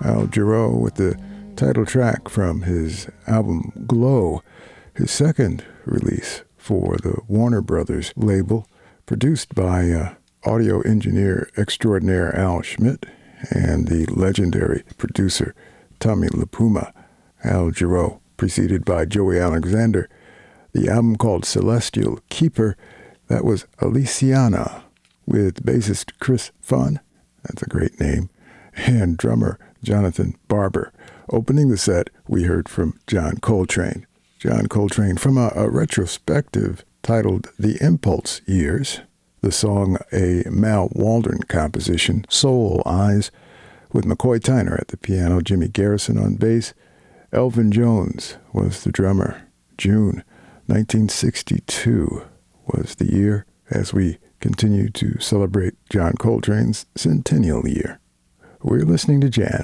Al Jarreau with the title track from his album Glow, his second release for the Warner Brothers label, produced by audio engineer extraordinaire Al Schmidt and the legendary producer Tommy LaPuma. Al Jarreau, preceded by Joey Alexander. The album called Celestial Keeper, that was Aliciana, with bassist Chris Funn, that's a great name, and drummer Jonathan Barber. Opening the set, we heard from John Coltrane. John Coltrane from a retrospective titled The Impulse Years. The song, a Mal Waldron composition, Soul Eyes, with McCoy Tyner at the piano, Jimmy Garrison on bass. Elvin Jones was the drummer. June 1962 was the year as we continue to celebrate John Coltrane's centennial year. We're listening to jazz.